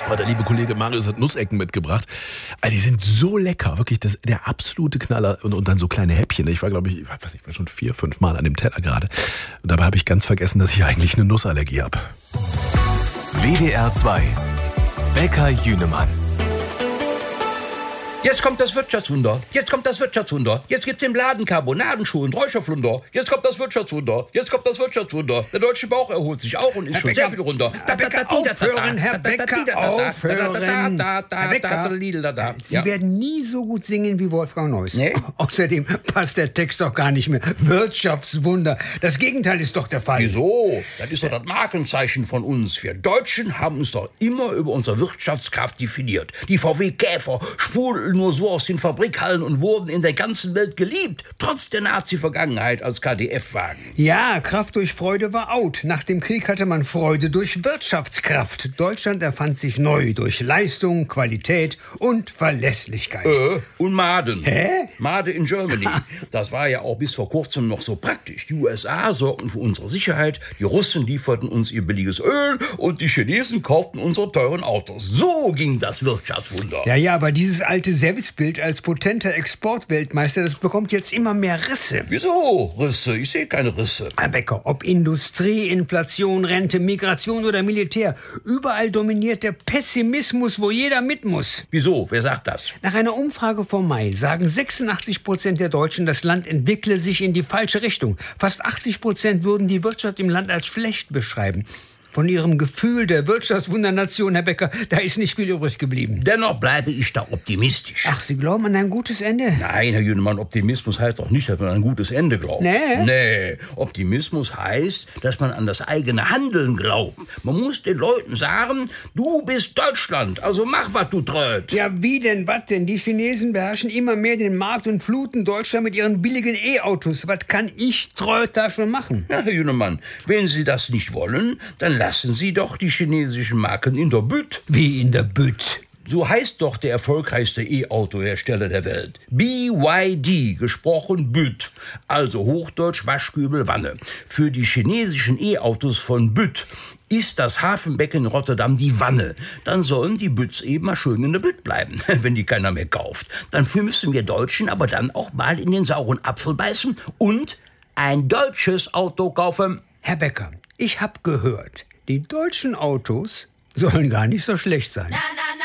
Aber der liebe Kollege Marius hat Nussecken mitgebracht. Also die sind so lecker, wirklich der absolute Knaller. Und dann so kleine Häppchen. Ich war, glaube ich, weiß nicht, war schon 4, 5 Mal an dem Teller gerade. Und dabei habe ich ganz vergessen, dass ich eigentlich eine Nussallergie habe. WDR 2 Bäcker Jünemann. Jetzt kommt das Wirtschaftswunder. Jetzt kommt das Wirtschaftswunder. Jetzt gibt's im Laden Carbonadenschuh und Räucherflunder. Jetzt kommt das Wirtschaftswunder. Jetzt kommt das Wirtschaftswunder. Der deutsche Bauch erholt sich auch und ist schon sehr viel runter. Herr Becker, aufhören, Herr Becker, aufhören. Herr Becker, Sie werden nie so gut singen wie Wolfgang Neuss. Nee? Außerdem passt der Text doch gar nicht mehr. Wirtschaftswunder. Das Gegenteil ist doch der Fall. Wieso? Das ist doch das Markenzeichen von uns. Wir Deutschen haben uns doch immer über unsere Wirtschaftskraft definiert. Die VW Käfer sprudeln nur so aus den Fabrikhallen und wurden in der ganzen Welt geliebt, trotz der Nazi-Vergangenheit als KdF-Wagen. Ja, Kraft durch Freude war out. Nach dem Krieg hatte man Freude durch Wirtschaftskraft. Deutschland erfand sich neu durch Leistung, Qualität und Verlässlichkeit. Und Maden. Hä? Made in Germany. Das war ja auch bis vor kurzem noch so praktisch. Die USA sorgten für unsere Sicherheit, die Russen lieferten uns ihr billiges Öl und die Chinesen kauften unsere teuren Autos. So ging das Wirtschaftswunder. Ja, aber dieses alte Selbstbild als potenter Exportweltmeister, das bekommt jetzt immer mehr Risse. Wieso Risse? Ich sehe keine Risse. Herr Becker, ob Industrie, Inflation, Rente, Migration oder Militär, überall dominiert der Pessimismus, wo jeder mit muss. Wieso? Wer sagt das? Nach einer Umfrage vom Mai sagen 86% der Deutschen, das Land entwickle sich in die falsche Richtung. Fast 80% würden die Wirtschaft im Land als schlecht beschreiben. Von Ihrem Gefühl der Wirtschaftswundernation, Herr Becker, da ist nicht viel übrig geblieben. Dennoch bleibe ich da optimistisch. Ach, Sie glauben an ein gutes Ende? Nein, Herr Jünemann, Optimismus heißt doch nicht, dass man an ein gutes Ende glaubt. Nee, Optimismus heißt, dass man an das eigene Handeln glaubt. Man muss den Leuten sagen, du bist Deutschland, also mach, was du tröd. Ja, wie denn, was denn? Die Chinesen beherrschen immer mehr den Markt und fluten Deutschland mit ihren billigen E-Autos. Was kann ich tröd da schon machen? Ja, Herr Jünemann, wenn Sie das nicht wollen, dann lassen Sie doch die chinesischen Marken in der Bütt. Wie in der Bütt? So heißt doch der erfolgreichste E-Auto-Hersteller der Welt. BYD, gesprochen Bütt. Also Hochdeutsch Waschkübel Wanne. Für die chinesischen E-Autos von Bütt ist das Hafenbecken in Rotterdam die Wanne. Dann sollen die Bütts eben mal schön in der Bütt bleiben, wenn die keiner mehr kauft. Dafür müssen wir Deutschen aber dann auch mal in den sauren Apfel beißen und ein deutsches Auto kaufen. Herr Becker, ich hab gehört, die deutschen Autos sollen gar nicht so schlecht sein.